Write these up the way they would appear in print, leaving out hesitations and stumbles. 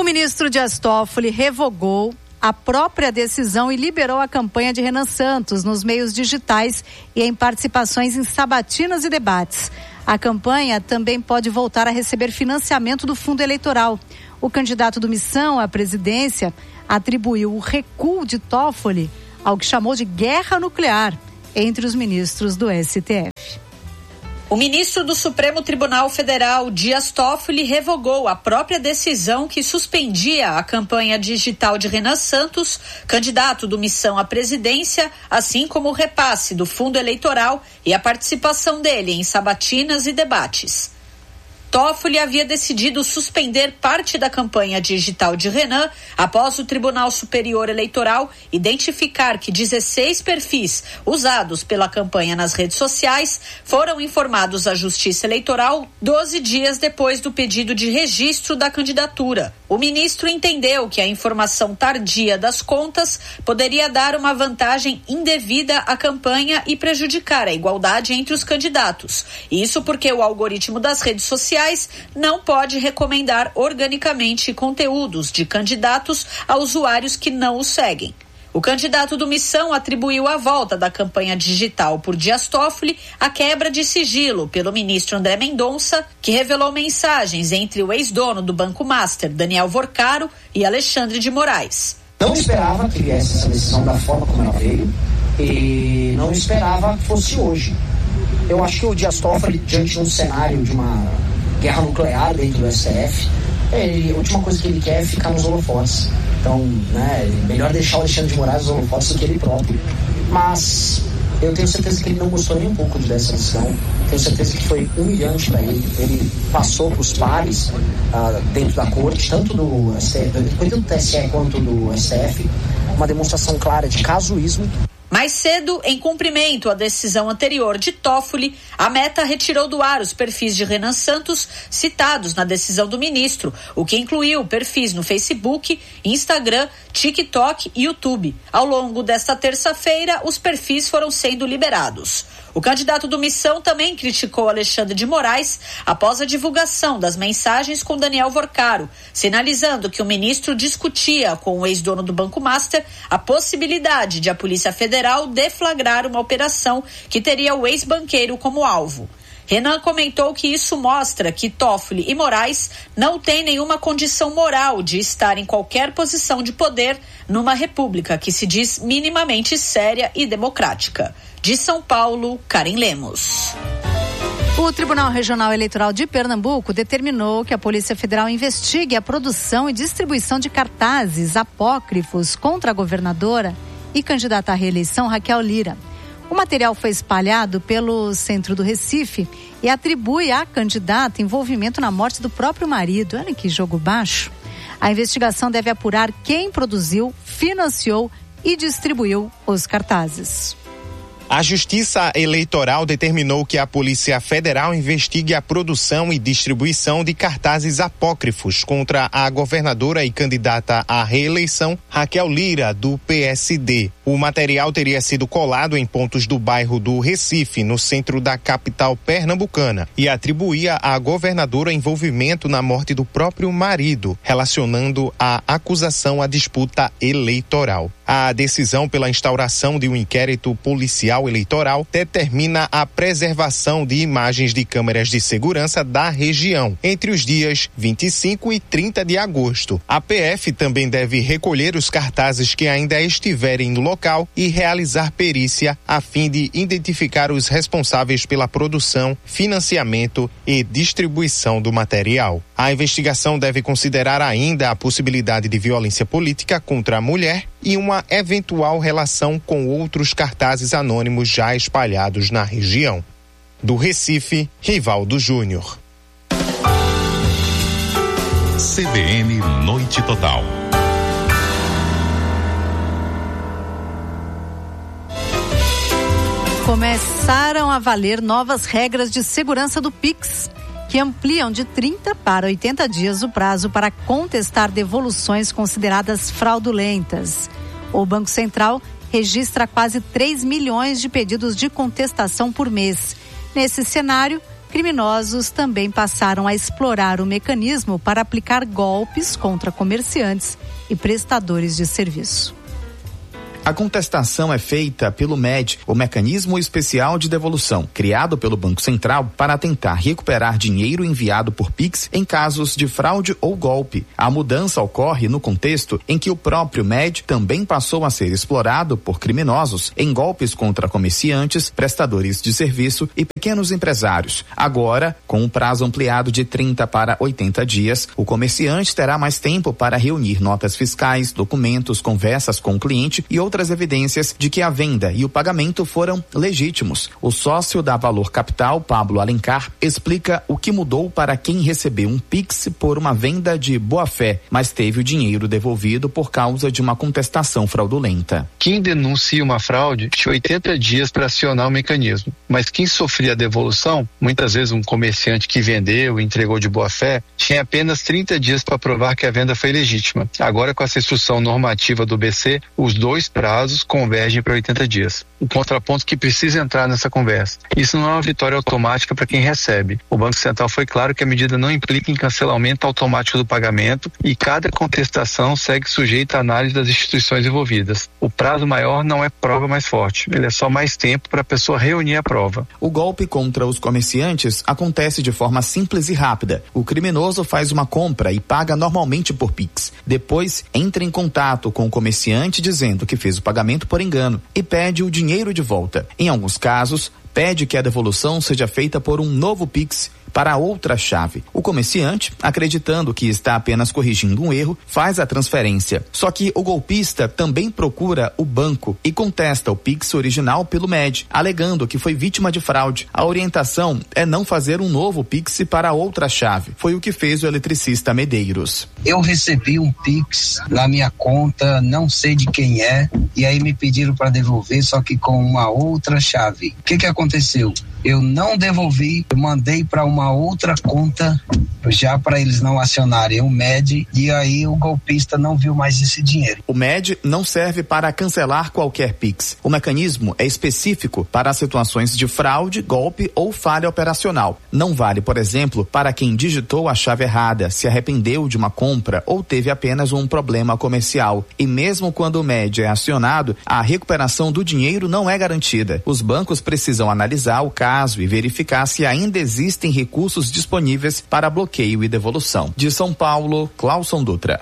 O ministro Dias Toffoli revogou a própria decisão e liberou a campanha de Renan Santos nos meios digitais e em participações em sabatinas e debates. A campanha também pode voltar a receber financiamento do fundo eleitoral. O candidato do Missão à presidência atribuiu o recuo de Toffoli ao que chamou de guerra nuclear entre os ministros do STF. O ministro do Supremo Tribunal Federal, Dias Toffoli, revogou a própria decisão que suspendia a campanha digital de Renan Santos, candidato do Missão à presidência, assim como o repasse do fundo eleitoral e a participação dele em sabatinas e debates. Toffoli havia decidido suspender parte da campanha digital de Renan após o Tribunal Superior Eleitoral identificar que 16 perfis usados pela campanha nas redes sociais foram informados à Justiça Eleitoral 12 dias depois do pedido de registro da candidatura. O ministro entendeu que a informação tardia das contas poderia dar uma vantagem indevida à campanha e prejudicar a igualdade entre os candidatos. Isso porque o algoritmo das redes sociais não pode recomendar organicamente conteúdos de candidatos a usuários que não os seguem. O candidato do Missão atribuiu a volta da campanha digital por Dias Toffoli à quebra de sigilo pelo ministro André Mendonça, que revelou mensagens entre o ex-dono do Banco Master, Daniel Vorcaro, e Alexandre de Moraes. Não esperava que viesse essa decisão da forma como ela veio e não esperava que fosse hoje. Eu acho que o Dias Toffoli, diante de um cenário de uma guerra nuclear dentro do STF, a última coisa que ele quer é ficar nos holofotes. Então, melhor deixar o Alexandre de Moraes nos holofotes do que ele próprio. Mas eu tenho certeza que ele não gostou nem um pouco dessa decisão. Tenho certeza que foi humilhante para ele. Ele passou para os pares dentro da corte, tanto do TSE quanto do STF, uma demonstração clara de casuísmo. Mais cedo, em cumprimento à decisão anterior de Toffoli, a Meta retirou do ar os perfis de Renan Santos citados na decisão do ministro, o que incluiu perfis no Facebook, Instagram, TikTok e YouTube. Ao longo desta terça-feira, os perfis foram sendo liberados. O candidato do Missão também criticou Alexandre de Moraes após a divulgação das mensagens com Daniel Vorcaro, sinalizando que o ministro discutia com o ex-dono do Banco Master a possibilidade de a Polícia Federal deflagrar uma operação que teria o ex-banqueiro como alvo. Renan comentou que isso mostra que Toffoli e Moraes não têm nenhuma condição moral de estar em qualquer posição de poder numa república que se diz minimamente séria e democrática. De São Paulo, Karen Lemos. O Tribunal Regional Eleitoral de Pernambuco determinou que a Polícia Federal investigue a produção e distribuição de cartazes apócrifos contra a governadora e candidata à reeleição Raquel Lira. O material foi espalhado pelo centro do Recife e atribui à candidata envolvimento na morte do próprio marido. Olha que jogo baixo. A investigação deve apurar quem produziu, financiou e distribuiu os cartazes. A Justiça Eleitoral determinou que a Polícia Federal investigue a produção e distribuição de cartazes apócrifos contra a governadora e candidata à reeleição Raquel Lira, do PSD. O material teria sido colado em pontos do bairro do Recife, no centro da capital pernambucana, e atribuía à governadora envolvimento na morte do próprio marido, relacionando a acusação à disputa eleitoral. A decisão pela instauração de um inquérito policial eleitoral determina a preservação de imagens de câmeras de segurança da região entre os dias 25 e 30 de agosto. A PF também deve recolher os cartazes que ainda estiverem no local e realizar perícia a fim de identificar os responsáveis pela produção, financiamento e distribuição do material. A investigação deve considerar ainda a possibilidade de violência política contra a mulher e uma eventual relação com outros cartazes anônimos já espalhados na região. Do Recife, Rivaldo Júnior. CBN Noite Total. Começaram a valer novas regras de segurança do Pix, que ampliam de 30 para 80 dias o prazo para contestar devoluções consideradas fraudulentas. O Banco Central registra quase 3 milhões de pedidos de contestação por mês. Nesse cenário, criminosos também passaram a explorar o mecanismo para aplicar golpes contra comerciantes e prestadores de serviço. A contestação é feita pelo MED, o Mecanismo Especial de Devolução, criado pelo Banco Central para tentar recuperar dinheiro enviado por Pix em casos de fraude ou golpe. A mudança ocorre no contexto em que o próprio MED também passou a ser explorado por criminosos em golpes contra comerciantes, prestadores de serviço e pequenos empresários. Agora, com um prazo ampliado de 30 para 80 dias, o comerciante terá mais tempo para reunir notas fiscais, documentos, conversas com o cliente e outras evidências de que a venda e o pagamento foram legítimos. O sócio da Valor Capital, Pablo Alencar, explica o que mudou para quem recebeu um Pix por uma venda de boa-fé, mas teve o dinheiro devolvido por causa de uma contestação fraudulenta. Quem denuncia uma fraude tinha 80 dias para acionar o mecanismo, mas quem sofria a devolução, muitas vezes um comerciante que vendeu e entregou de boa-fé, tinha apenas 30 dias para provar que a venda foi legítima. Agora, com essa instrução normativa do BC, os dois prazos convergem para 80 dias. O contraponto que precisa entrar nessa conversa. Isso não é uma vitória automática para quem recebe. O Banco Central foi claro que a medida não implica em cancelamento automático do pagamento e cada contestação segue sujeita à análise das instituições envolvidas. O prazo maior não é prova mais forte, ele é só mais tempo para a pessoa reunir a prova. O golpe contra os comerciantes acontece de forma simples e rápida. O criminoso faz uma compra e paga normalmente por Pix. Depois, entra em contato com o comerciante dizendo que fez o pagamento por engano e pede o dinheiro de volta. Em alguns casos, pede que a devolução seja feita por um novo Pix para outra chave. O comerciante, acreditando que está apenas corrigindo um erro, faz a transferência. Só que o golpista também procura o banco e contesta o Pix original pelo MED, alegando que foi vítima de fraude. A orientação é não fazer um novo Pix para outra chave. Foi o que fez o eletricista Medeiros. Eu recebi um Pix na minha conta, não sei de quem é, e aí me pediram para devolver, só que com uma outra chave. O que aconteceu? Eu não devolvi, eu mandei para uma outra conta já para eles não acionarem o MED e aí o golpista não viu mais esse dinheiro. O MED não serve para cancelar qualquer Pix. O mecanismo é específico para situações de fraude, golpe ou falha operacional. Não vale, por exemplo, para quem digitou a chave errada, se arrependeu de uma compra ou teve apenas um problema comercial. E mesmo quando o MED é acionado, a recuperação do dinheiro não é garantida. Os bancos precisam analisar o caso e verificar se ainda existem recursos disponíveis para bloqueio e devolução. De São Paulo, Cláuson Dutra.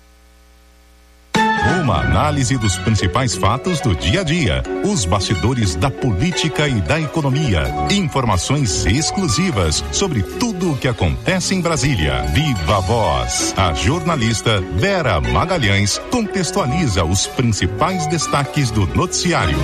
Uma análise dos principais fatos do dia a dia, os bastidores da política e da economia, informações exclusivas sobre tudo o que acontece em Brasília. Viva a Voz. A jornalista Vera Magalhães contextualiza os principais destaques do noticiário.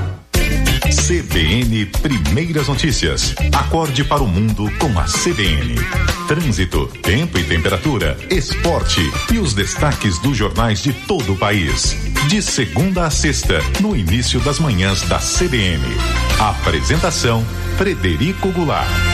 CBN Primeiras Notícias. Acorde para o mundo com a CBN. Trânsito, tempo e temperatura, esporte e os destaques dos jornais de todo o país. De segunda a sexta, no início das manhãs da CBN. Apresentação: Frederico Goulart.